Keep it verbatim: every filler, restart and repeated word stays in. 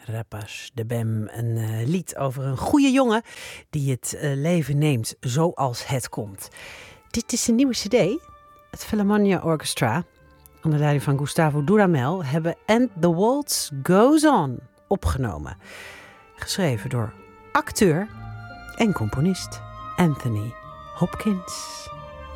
Rapas de Bem. Een uh, lied over een goede jongen die het uh, leven neemt zoals het komt. Dit is een nieuwe cd. Het Philharmonia Orchestra, onder leiding van Gustavo Dudamel, hebben And the Waltz Goes On opgenomen. Geschreven door acteur en componist Anthony Hopkins.